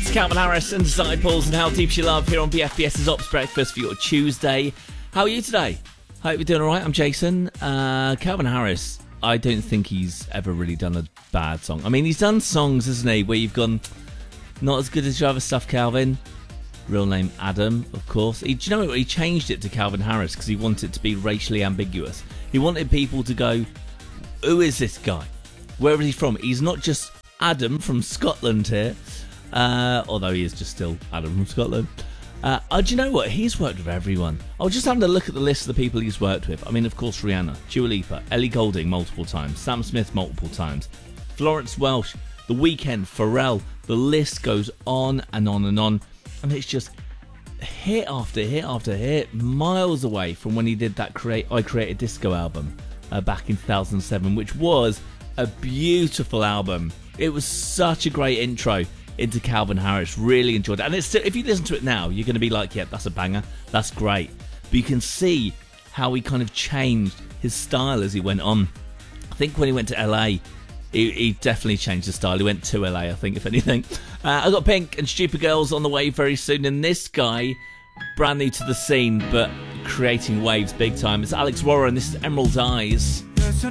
It's Calvin Harris and Disciples and How Deep She Love here on BFBS's Ops Breakfast for your Tuesday. How are you today? Hope you're doing alright. I'm Jason. Calvin Harris, I don't think he's ever really done a bad song. I mean, he's done songs, hasn't he, where you've gone, not as good as your other stuff, Calvin. Real name Adam, of course. Do you know what? He changed it to Calvin Harris because he wanted it to be racially ambiguous. He wanted people to go, who is this guy? Where is he from? He's not just Adam from Scotland here, although he is just still Adam from Scotland. Do you know what? He's worked with everyone. I was just having a look at the list of the people he's worked with. I mean, of course, Rihanna, Dua Lipa, Ellie Goulding multiple times, Sam Smith multiple times, Florence Welch, The Weeknd, Pharrell. The list goes on and on and on. And it's just hit after hit after hit, miles away from when he did that I Created Disco album back in 2007, which was a beautiful album. It was such a great intro into Calvin Harris. Really enjoyed it. And it's still, if you listen to it now, you're going to be like, yeah, that's a banger. That's great. But you can see how he kind of changed his style as he went on. I think when he went to LA, he definitely changed his style. He went to LA, I think, if anything. I got Pink and Stupid Girls on the way very soon. And this guy, brand new to the scene, but creating waves big time. It's Alex Warren. This is Emerald Eyes.